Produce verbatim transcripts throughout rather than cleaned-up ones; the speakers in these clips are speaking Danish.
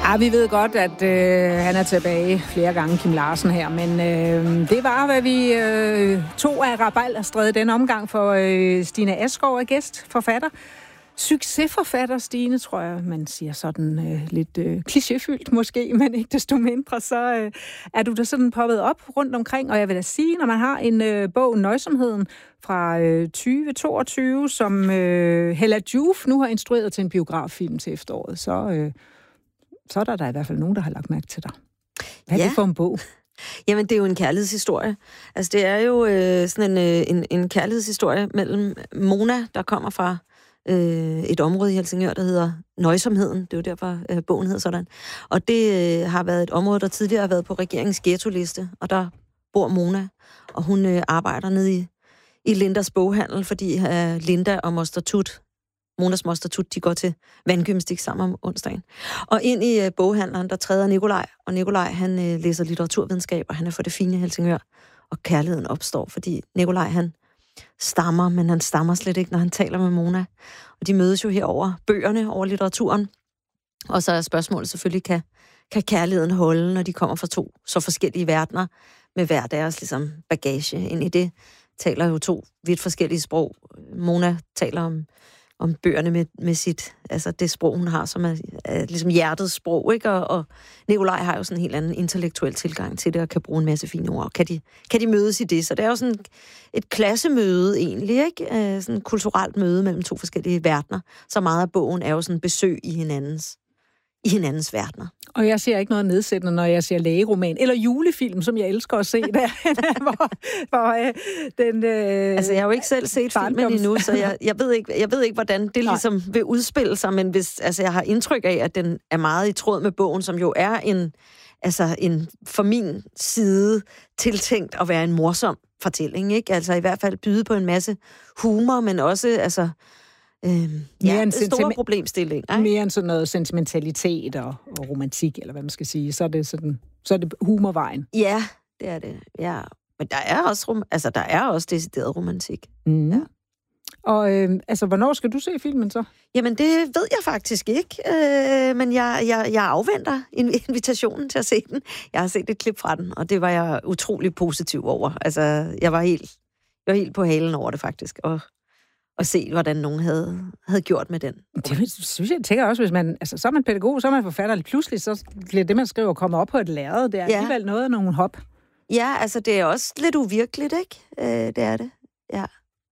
Ja, vi ved godt, at øh, han er tilbage flere gange, Kim Larsen her, men øh, det var, hvad vi øh, tog af Rabalderstræde den omgang, for øh, Stine Askov er gæst, forfatter. Succesforfatter, Stine, tror jeg, man siger sådan øh, lidt øh, klichéfyldt måske, men ikke desto mindre, så øh, er du da sådan poppet op rundt omkring, og jeg vil da sige, når man har en øh, bog, Nøjsomheden, fra øh, tyve toogtyve, som øh, Hella Joof nu har instrueret til en biograffilm til efteråret, så... Øh, så er der, der i hvert fald nogen, der har lagt mærke til dig. Hvad er ja. det for en bog? Jamen, det er jo en kærlighedshistorie. Altså, det er jo øh, sådan en, øh, en, en kærlighedshistorie mellem Mona, der kommer fra øh, et område i Helsingør, der hedder Nøjsomheden. Det er jo derfor, øh, bogen hedder sådan. Og det øh, har været et område, der tidligere har været på regeringens ghetto-liste, og der bor Mona, og hun øh, arbejder nede i, i Lindas boghandel, fordi øh, Linda og Moster Tut, Monas moster Tut, de går til vandgymnastik sammen om onsdagen. Og ind i uh, boghandleren, der træder Nikolaj, og Nikolaj, han uh, læser litteraturvidenskab, og han er for det fine Helsingør, og kærligheden opstår, fordi Nikolaj, han stammer, men han stammer slet ikke, når han taler med Mona. Og de mødes jo her over bøgerne, over litteraturen. Og så er spørgsmålet selvfølgelig, kan, kan kærligheden holde, når de kommer fra to så forskellige verdener, med hver deres ligesom, bagage ind i det, taler jo to vidt forskellige sprog. Mona taler om om bøgerne med, med sit, altså det sprog, hun har, som er, er ligesom hjertets sprog, ikke? Og, og Nikolaj har jo sådan en helt anden intellektuel tilgang til det, og kan bruge en masse fine ord. Kan de, kan de mødes i det? Så det er jo sådan et klassemøde egentlig, ikke? Sådan et kulturelt møde mellem to forskellige verdener. Så meget af bogen er jo sådan besøg i hinandens, i hinandens verdener. Og jeg ser ikke noget nedsættende, når jeg ser lægeroman eller julefilm, som jeg elsker at se der, hvor, hvor øh, den... Øh, altså, jeg har jo ikke selv set filmen endnu, så jeg, jeg, ved ikke, jeg ved ikke, hvordan det ligesom vil udspille sig, men hvis, altså, jeg har indtryk af, at den er meget i tråd med bogen, som jo er en, altså, en for min side tiltænkt at være en morsom fortælling, ikke? Altså i hvert fald byde på en masse humor, men også, altså... Øhm, ja, en store sentiment- problemstilling. Ikke? Mere end sådan noget sentimentalitet og, og romantik, eller hvad man skal sige. Så er det, sådan, så er det humorvejen. Ja, det er det. Ja. Men der er også, rom- altså, der er også decideret romantik. Mm. Ja. Og øh, altså, hvornår skal du se filmen så? Jamen, det ved jeg faktisk ikke. Øh, men jeg, jeg, jeg afventer invitationen til at se den. Jeg har set et klip fra den, og det var jeg utrolig positiv over. Altså, jeg var helt, jeg var helt på halen over det faktisk, og og se, hvordan nogen havde, havde gjort med den. Det synes jeg, tænker også, hvis man, altså så er man pædagog, så er man forfatter, og pludselig så bliver det, man skriver, kommer op på et lærred. Det er ja. alligevel noget af nogle hop. Ja, altså det er også lidt uvirkeligt, ikke? Øh, det er det, ja.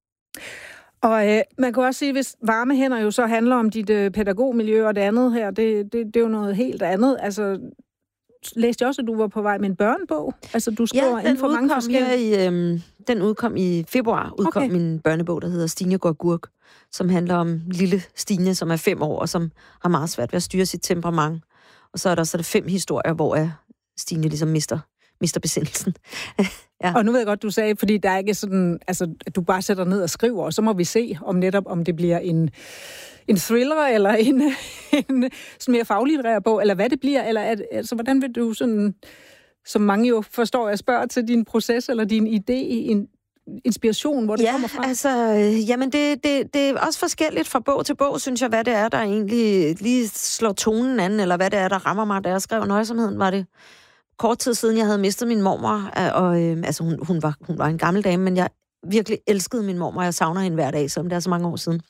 Og øh, man kan også sige, hvis varme hænder jo så handler om dit øh, pædagogmiljø, og det andet her, det, det, det er jo noget helt andet. Altså, læste jeg også, at du var på vej med en børnebog? Altså, du skriver ja, inden for mange forskellige... Ja, øhm, den udkom i februar, udkom okay. min børnebog, der hedder Stine går gurk, som handler om lille Stine, som er fem år, og som har meget svært ved at styre sit temperament. Og så er der så det fem historier, hvor Stine ligesom mister, mister besindelsen. ja. Og nu ved jeg godt, du sagde, fordi der er ikke sådan, altså, at du bare sætter ned og skriver, og så må vi se, om netop, om det bliver en... en thriller, eller en, en sådan mere faglitterær bog, eller hvad det bliver, eller at, altså, hvordan vil du sådan, som mange jo forstår, jeg spørger til din proces, eller din idé, en inspiration, hvor det ja, kommer fra? altså, øh, jamen det, det, det er også forskelligt fra bog til bog, synes jeg, hvad det er, der egentlig lige slår tonen an, eller hvad det er, der rammer mig, da jeg skrev Nøjsomheden, var det kort tid siden, jeg havde mistet min mormor, og øh, altså, hun, hun, var, hun var en gammel dame, men jeg virkelig elskede min mormor, og jeg savner hende hver dag, selvom det er så mange år siden.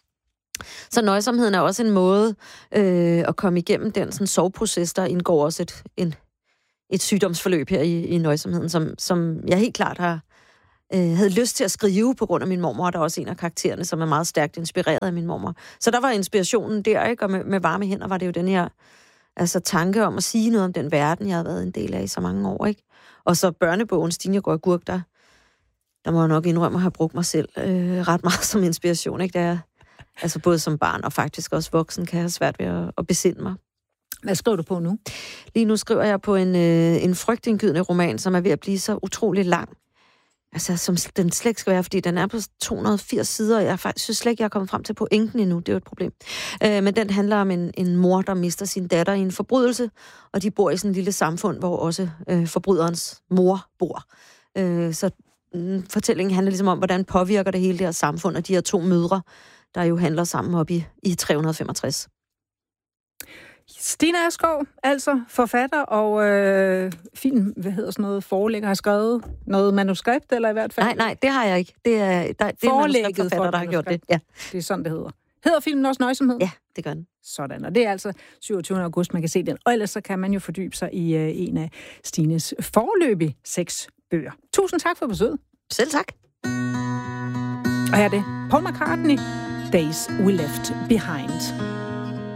Så nøjsomheden er også en måde øh, at komme igennem den sådan, soveproces, der indgår også et, en, et sygdomsforløb her i, i nøjsomheden, som, som jeg helt klart har øh, havde lyst til at skrive på grund af min mormor, og der er også en af karaktererne, som er meget stærkt inspireret af min mormor. Så der var inspirationen der, ikke? Og med, med varme hænder var det jo den her altså, tanke om at sige noget om den verden, jeg havde været en del af i så mange år, ikke? Og så børnebogen Stine går gurk, der, der må jeg nok indrømme at have brugt mig selv øh, ret meget som inspiration, ikke? Der altså både som barn og faktisk også voksen, kan jeg have svært ved at, at besinde mig. Hvad skriver du på nu? Lige nu skriver jeg på en, øh, en frygtindgydende roman, som er ved at blive så utrolig lang. Altså, som den slet ikke skal være, fordi den er på to hundrede og firs sider, og jeg faktisk synes slet ikke, jeg er kommet frem til pointen endnu. Det er jo et problem. Øh, men den handler om en, en mor, der mister sin datter i en forbrydelse, og de bor i sådan et lille samfund, hvor også øh, forbryderens mor bor. Øh, så mm, fortællingen handler ligesom om, hvordan påvirker det hele det her samfund, og de her to mødre, der jo handler sammen op i, i tre hundrede og femogtres. Stine Askov, altså forfatter og øh, film, hvad hedder sådan noget, forlægger, har skrevet noget manuskript, eller i hvert fald? Nej, nej, det har jeg ikke. Det er, der, det er manuskriptforfatter, der har gjort det. Ja. Det er sådan, det hedder. Hedder filmen også Nøjsomhed? Ja, det gør den. Sådan, og det er altså syvogtyvende august, man kan se den. Og ellers så kan man jo fordybe sig i øh, en af Stines foreløbige seks bøger. Tusind tak for besøget. Selv tak. Og her er det Paul McCartney, Days We Left Behind.